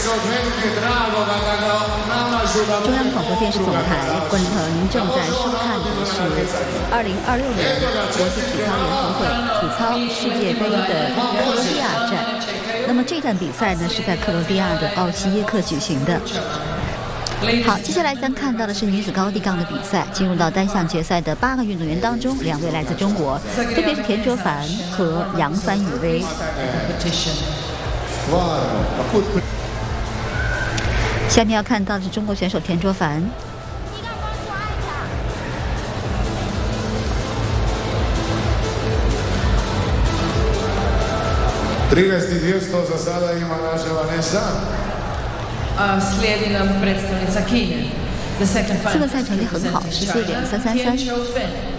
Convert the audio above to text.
中央广播电视总台，观众朋友，您正在收看的是2026年国际体操联合会体操世界杯的克罗地亚站。那么这站比赛呢是在克罗地亚的奥西耶克举行的。好，接下来咱看到的是女子高低杠的比赛，进入到单项决赛的8个运动员当中，2位来自中国，分别是田卓凡和杨帆雨薇。下面要看到的是中国选手田卓凡。 32 za sada ima naša Vanessa. Slijedi nam predstavnica Kine. 4个赛成绩很好，14.333。